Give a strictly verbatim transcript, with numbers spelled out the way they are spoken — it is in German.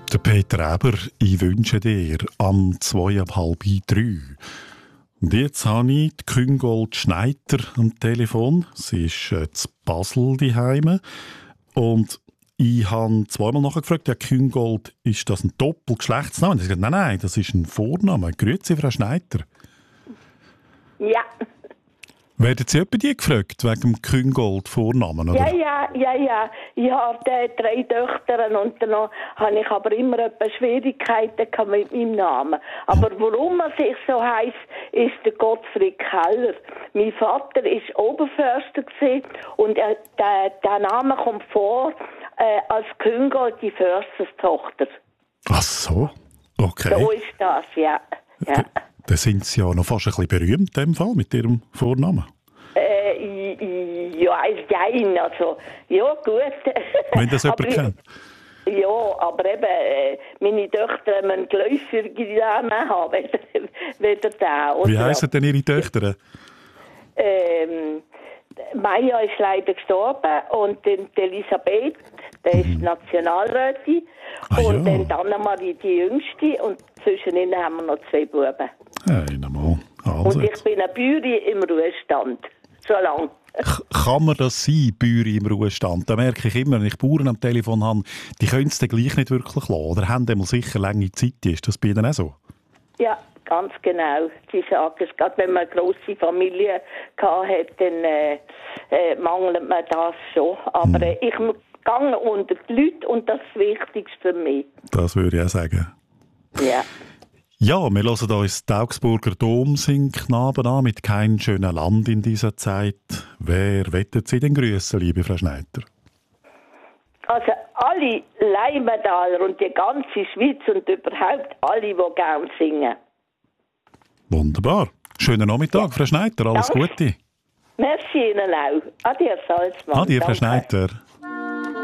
Der Peter Eber, ich wünsche dir am zweieinhalb drei. Und jetzt habe ich die Küngold Schneider am Telefon. Sie ist äh, zu Basel daheim. Und ich habe zweimal nachgefragt, ja, Küngold, ist das ein Doppelgeschlechtsname? Sie hat gesagt, nein, nein, das ist ein Vorname. Grüezi, Frau Schneider. Ja. Werden Sie etwa die gefragt, wegen dem Küngold-Vornamen? Oder? Ja, ja, ja, ja. Ich habe drei Töchter und dann habe ich aber immer etwas Schwierigkeiten mit meinem Namen. Aber warum er sich so heisst, ist der Gottfried Keller. Mein Vater war Oberförster und er, der, der Name kommt vor äh, als Küngold, die Försterstochter. Ach so, okay. So ist das, ja. ja. Dann sind Sie ja noch fast ein bisschen berühmt in dem Fall mit Ihrem Vornamen. Äh, ja, nein, also, ja, gut. Wenn das jemand kennt. Ja, aber eben, äh, meine Töchter müssen geläufige Namen haben, weder der. Wie heissen denn Ihre Töchter? Ähm, Maja ist leider gestorben und dann die Elisabeth, die ist mhm. Nationalrätin. Ah, und ja. dann Anna-Marie, die Jüngste. Und zwischen ihnen haben wir noch zwei Buben. Hey, nochmal. Also. Und ich bin eine Bäuerin im Ruhestand. So lang. Kann man das sein, Bäuerin im Ruhestand? Da merke ich immer, wenn ich Bauern am Telefon habe, die können es dann gleich nicht wirklich lassen. Oder haben dann mal sicher lange Zeit. Ist das bei Ihnen auch so? Ja, ganz genau. Sie sagen es, gerade wenn man eine grosse Familie hatte, dann äh, äh, mangelt man das schon. Aber hm. äh, ich gehe unter die Leute und das ist das Wichtigste für mich. Das würde ich auch sagen. Ja. Ja, wir hören uns den Augsburger Dom singen Knaben an mit «Kein schöner Land in dieser Zeit». Wer wettet Sie denn grüßen, liebe Frau Schneider? Also alle Leimentaler und die ganze Schweiz und überhaupt alle, die gerne singen. Wunderbar. Schönen Nachmittag, ja. Frau Schneider. Alles Danke. Gute. Merci Ihnen auch. Adieu, Salzmann. Adieu, Frau Schneider.